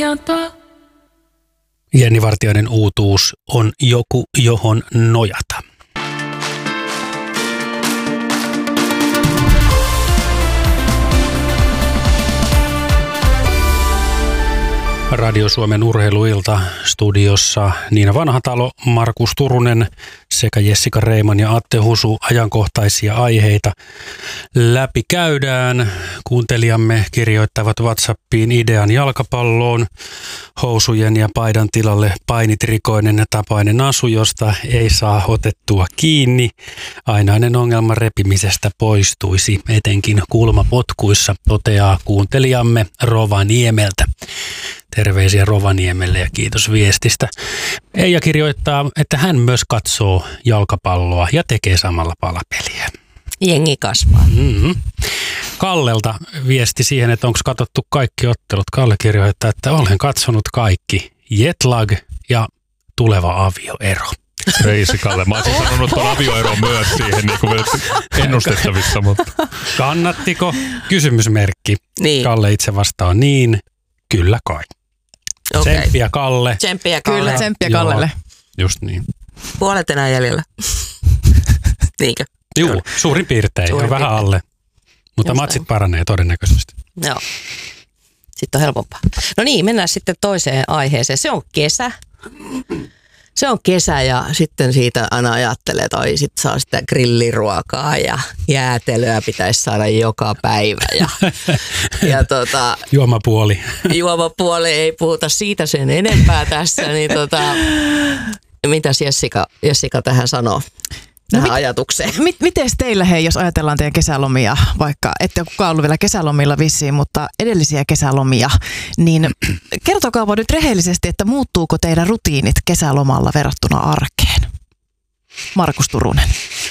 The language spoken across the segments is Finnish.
Jenni Vartiainen uutuus on joku, johon nojata. Radio Suomen urheiluilta studiossa Niina Vanhatalo, Markus Turunen sekä Jessica Reiman ja Atte Husu. Ajankohtaisia aiheita läpi käydään. Kuuntelijamme kirjoittavat WhatsAppiin idean jalkapalloon. Housujen ja paidan tilalle painitrikoinen ja tapainen asu, josta ei saa otettua kiinni. Ainainen ongelma repimisestä poistuisi, etenkin kulmapotkuissa, toteaa kuuntelijamme Rovaniemeltä. Terveisiä Rovaniemelle ja kiitos viestistä. Eija kirjoittaa, että hän myös katsoo jalkapalloa ja tekee samalla palapeliä. Jengi kasvaa. Mm-hmm. Kallelta viesti siihen, että onko katsottu kaikki ottelut. Kalle kirjoittaa, että olen katsonut kaikki. Jetlag ja tuleva avioero. Reisi Kalle. Mä olisin sanonut tuon avioeron myös siihen niin kuin ennustettavissa. Mutta. Kannattiko? Kysymysmerkki. Niin. Kalle itse vastaa niin. Kyllä kai. Okay. Tsemppiä Kalle. Tsemppiä Kalle. Kyllä, tsemppiä Kallelle. Just niin. Puolet enää jäljellä. Niinkö? Juu, suurin piirtein. On vähän alle. Mutta matsit paranee todennäköisesti. Joo. Sitten on helpompaa. No niin, mennään sitten toiseen aiheeseen. Se on kesä. Se on kesä ja sitten siitä aina ajattelee, että sit saa sitä grilliruokaa ja jäätelöä pitäisi saada joka päivä. Juomapuoli ei puhuta siitä sen enempää tässä. Niin mitäs Jessica tähän sanoo? Tähän ajatukseen. Mites teillä, hei, jos ajatellaan teidän kesälomia, vaikka ette ole kukaan ollut vielä kesälomilla vissiin, mutta edellisiä kesälomia, niin kertokaapa nyt rehellisesti, että muuttuuko teidän rutiinit kesälomalla verrattuna arkeen? Markus Turunen.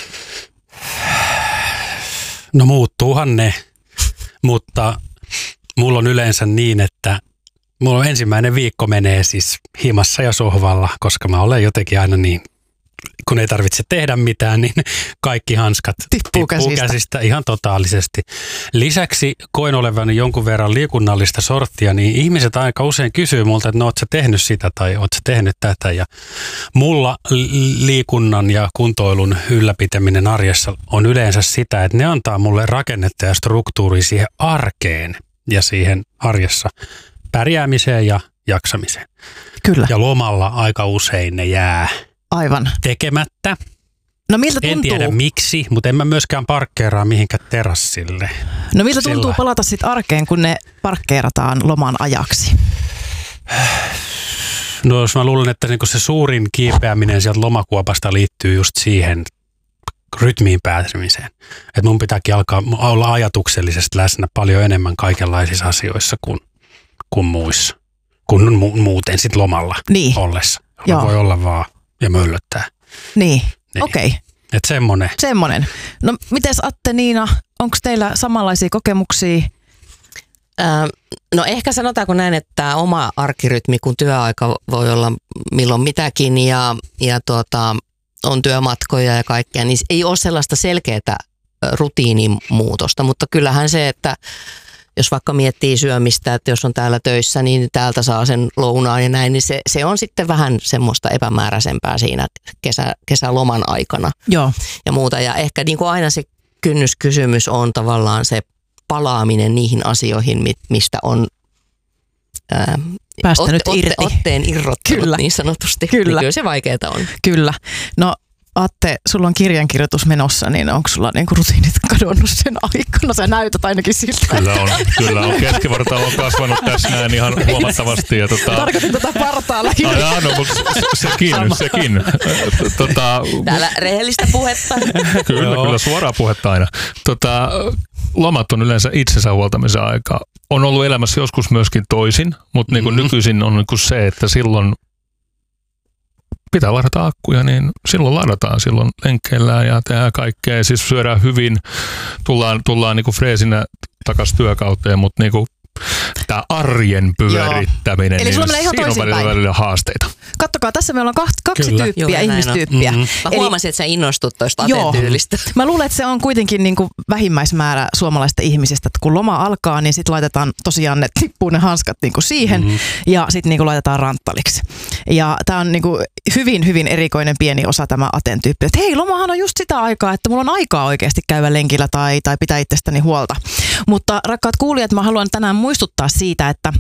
No muuttuuhan ne, mutta mulla on yleensä niin, että mulla on ensimmäinen viikko menee siis himassa ja sohvalla, koska mä olen jotenkin aina niin, kun ei tarvitse tehdä mitään, niin kaikki hanskat tippuu käsistä ihan totaalisesti. Lisäksi koin olevani jonkun verran liikunnallista sorttia, niin ihmiset aika usein kysyy multa, että no ootko sä tehnyt sitä tai ootko sä tehnyt tätä. Ja mulla liikunnan ja kuntoilun ylläpitäminen arjessa on yleensä sitä, että ne antaa mulle rakennetta ja struktuuria siihen arkeen ja siihen arjessa pärjäämiseen ja jaksamiseen. Kyllä. Ja lomalla aika usein ne jää aivan tekemättä. No miltä tuntuu? En tiedä miksi, mutta en mä myöskään parkkeeraa mihinkään terassille. No miltä tuntuu palata sitten arkeen, kun ne parkkeerataan loman ajaksi? No jos mä luulen, että niinku se suurin kiipeäminen sieltä lomakuopasta liittyy just siihen rytmiin pääsemiseen. Että mun pitääkin alkaa olla ajatuksellisesti läsnä paljon enemmän kaikenlaisissa asioissa kuin muissa. Kun muuten sit lomalla ollessa. Voi olla vaan ja möllöttää. Niin. Okei. Okay. Että semmonen. No mites Atte, Niina, onko teillä samanlaisia kokemuksia? No ehkä sanotaanko näin, että oma arkirytmi, kun työaika voi olla milloin mitäkin ja on työmatkoja ja kaikkea, niin ei ole sellaista selkeää rutiinimuutosta, mutta kyllähän se, että jos vaikka miettii syömistä, että jos on täällä töissä, niin täältä saa sen lounaan ja näin, niin se on sitten vähän semmoista epämääräisempää siinä kesäloman aikana. Joo. Ja muuta. Ja ehkä niin kuin aina se kynnyskysymys on tavallaan se palaaminen niihin asioihin, mistä on päästänyt irti. Otteen irrottanut Kyllä. niin sanotusti. Kyllä. Niin kyllä se vaikeaa on. Kyllä. No Atte, sulla on kirjankirjoitus menossa, niin onko sulla niinku rutiinit kadonnut sen aikana? Sä näytät ainakin siltä. Kyllä on. Keskivartalo on kasvanut tässä näin ihan huomattavasti. Ja tarkoitin partaa lähinnä. No, mutta sekin. Täällä rehellistä puhetta. Kyllä, suoraa puhetta aina. Lomat on yleensä itsensä huoltamisen aika. On ollut elämässä joskus myöskin toisin, mutta niin kuin nykyisin on niin kuin se, että silloin pitää ladata akkuja, niin silloin ladataan, silloin lenkkeillään ja tehdään kaikkea. Siis syödään hyvin, tullaan niin kuin freesinä takaisin työkauteen, mutta niin kuin tämä arjen pyörittäminen, Eli sulla menee ihan siinä on toisinpäin. välillä haasteita. Kattokaa, tässä meillä on kaksi Kyllä. tyyppiä, Juuri näin on. ihmistyyppiä. Mä huomasin, että sä innostut toista atetyylistä. Mä luulen, että se on kuitenkin niin kuin vähimmäismäärä suomalaisista ihmisistä, että kun loma alkaa, niin sitten laitetaan tosiaan ne tippuu ne hanskat niin kuin siihen ja sitten niin kuin laitetaan ranttaliksi. Ja tämä on niin kuin hyvin, hyvin erikoinen pieni osa tämä Aten tyyppi, että hei, lomahan on just sitä aikaa, että mulla on aikaa oikeasti käydä lenkillä tai pitää itsestäni huolta. Mutta rakkaat kuulijat, mä haluan tänään muistuttaa siitä, että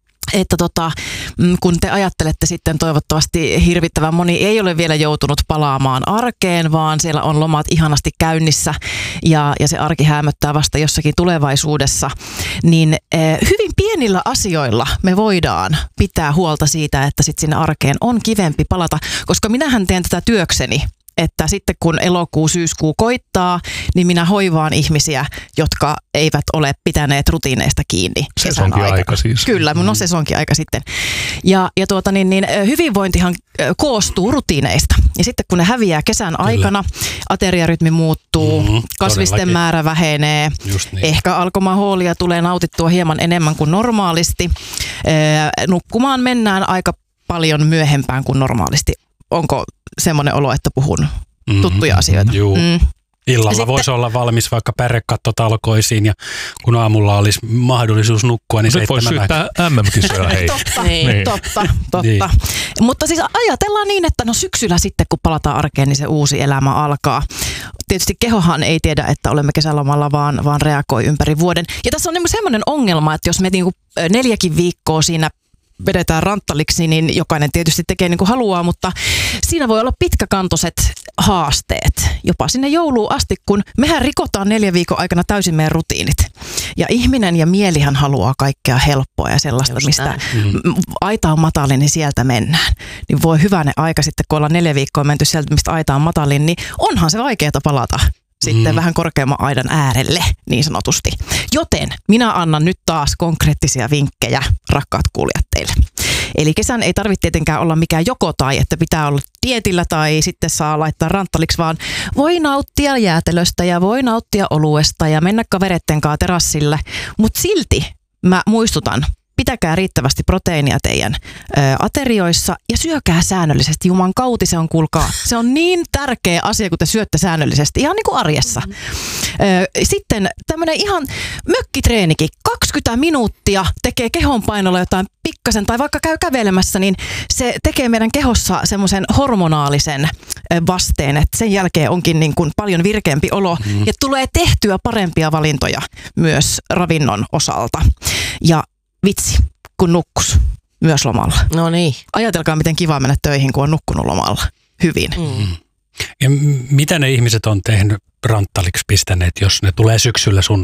kun te ajattelette sitten toivottavasti hirvittävän moni ei ole vielä joutunut palaamaan arkeen, vaan siellä on lomat ihanasti käynnissä ja se arki häämöttää vasta jossakin tulevaisuudessa, niin hyvin pienillä asioilla me voidaan pitää huolta siitä, että sitten sinne arkeen on kivempi palata, koska minähän teen tätä työkseni. Että sitten kun elokuu, syyskuu koittaa, niin minä hoivaan ihmisiä, jotka eivät ole pitäneet rutiineista kiinni kesän aikana. Aika siis. Kyllä, mun on sesonkin aika sitten. Ja hyvinvointihan koostuu rutiineista. Ja sitten kun ne häviää kesän aikana, ateriarytmi muuttuu, kasvisten todellakin. määrä vähenee, Just niin. ehkä alkomahoolia tulee nautittua hieman enemmän kuin normaalisti. Nukkumaan mennään aika paljon myöhempään kuin normaalisti. Onko semmoinen olo, että puhun tuttuja asioita? Juu. Illalla sitten voisi olla valmis vaikka pärekattotalkoisiin ja kun aamulla olisi mahdollisuus nukkua, niin Nyt voisi 7 syyttää MM-kisoja, hei. Totta, Niin. totta. Niin. Mutta siis ajatellaan niin, että no syksyllä sitten kun palataan arkeen, niin se uusi elämä alkaa. Tietysti kehohan ei tiedä, että olemme kesälomalla, vaan reagoi ympäri vuoden. Ja tässä on niin semmoinen ongelma, että jos me niinku 4 viikkoa siinä vedetään ranttaliksi, niin jokainen tietysti tekee niin kuin haluaa, mutta siinä voi olla pitkäkantoiset haasteet, jopa sinne jouluun asti, kun mehän rikotaan 4 viikon aikana täysin meidän rutiinit. Ja ihminen ja mielihän haluaa kaikkea helppoa ja sellaista, Just mistä näin. aita on matalin, niin sieltä mennään. Niin voi hyvänen aika sitten, kun ollaan 4 viikkoa menty sieltä, mistä aita on matalin, niin onhan se vaikeaa palata sitten vähän korkeamman aidan äärelle, niin sanotusti. Joten minä annan nyt taas konkreettisia vinkkejä, rakkaat kuulijat teille. Eli kesän ei tarvitse tietenkään olla mikään joko tai, että pitää olla dietillä tai sitten saa laittaa ranttaliksi, vaan voi nauttia jäätelöstä ja voi nauttia oluesta ja mennä kavereitten kanssa terassille. Mutta silti mä muistutan, pitäkää riittävästi proteiinia teidän aterioissa ja syökää säännöllisesti. Juman kauti se on, kuulkaa. Se on niin tärkeä asia, kun te syötte säännöllisesti, ihan niin kuin arjessa. Sitten tämmöinen ihan mökkitreenikin. 20 minuuttia tekee kehonpainolla jotain pikkasen, tai vaikka käy kävelemässä, niin se tekee meidän kehossa semmoisen hormonaalisen vasteen, että sen jälkeen onkin niin kuin paljon virkeämpi olo ja tulee tehtyä parempia valintoja myös ravinnon osalta. Ja vitsi, kun nukkus myös lomalla. No niin. Ajatelkaa, miten kiva mennä töihin, kun on nukkunut lomalla hyvin. Ja mitä ne ihmiset on tehnyt ranttaliksi pistäneet, jos ne tulee syksyllä sun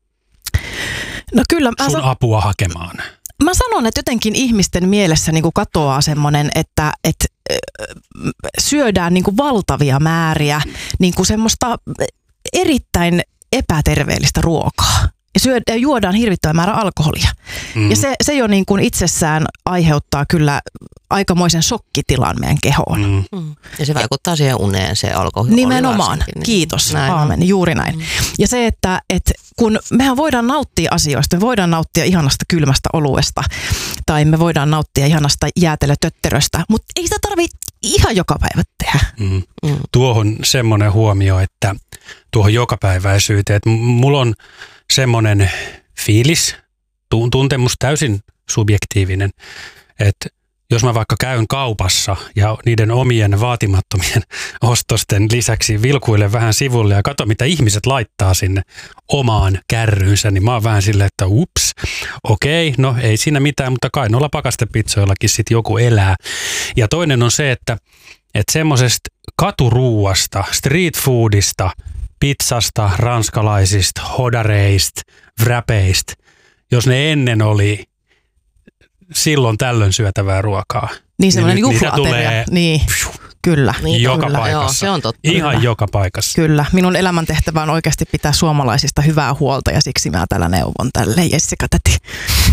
No kyllä, apua hakemaan? mä sanon, että jotenkin ihmisten mielessä niin kuin katoaa semmoinen, että syödään niin kuin valtavia määriä niin kuin semmoista erittäin epäterveellistä ruokaa. Ja juodaan hirvittävä määrä alkoholia. Ja se jo niin kuin itsessään aiheuttaa kyllä aikamoisen shokkitilan meidän kehoon. Ja se vaikuttaa siihen uneen, se alkoholi. Nimenomaan. Varsinkin, niin. Kiitos. Näin on. Aamen. Juuri näin. Ja se, että kun mehän voidaan nauttia asioista, me voidaan nauttia ihanasta kylmästä oluesta tai me voidaan nauttia ihanasta jäätelötötteröstä, mutta ei sitä tarvitse ihan joka päivä tehdä. Tuohon semmoinen huomio, että tuohon jokapäiväisyyteen, että mulla on semmoinen fiilis, tuntemus täysin subjektiivinen, että jos mä vaikka käyn kaupassa ja niiden omien vaatimattomien ostosten lisäksi vilkuilen vähän sivulle ja katso, mitä ihmiset laittaa sinne omaan kärryynsä, niin mä oon vähän silleen, että ups, okei, no ei siinä mitään, mutta kai noilla pakastepizzoillakin sitten joku elää. Ja toinen on se, että semmoisesta katuruuasta, street foodista, pizzasta, ranskalaisista, hodareista, wrapeista, jos ne ennen oli silloin tällöin syötävää ruokaa. Niin semmoinen juhla-ateria. Tulee Niin, kyllä. Niin, joka kyllä, paikassa. joo, se on totta. Ihan Kyllä. joka paikassa. Kyllä. Minun elämäntehtävä on oikeasti pitää suomalaisista hyvää huolta ja siksi mä täällä neuvon tälle Jessica täti.